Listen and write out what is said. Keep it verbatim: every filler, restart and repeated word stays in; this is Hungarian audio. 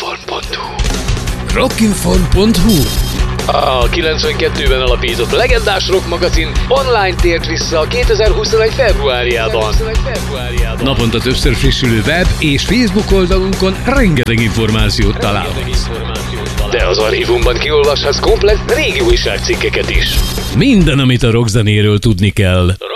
rockinform pont hu rockinform pont hu A kilencvenkettőben alapított legendás rock magazin online tért vissza kétezer-huszonegy februárjában. Naponta többször frissülő web és Facebook oldalunkon rengeteg információt találhatsz. De az archívumban kiolvashatsz komplett régi újságcikkeket is. Minden, amit a rockzenéről tudni kell.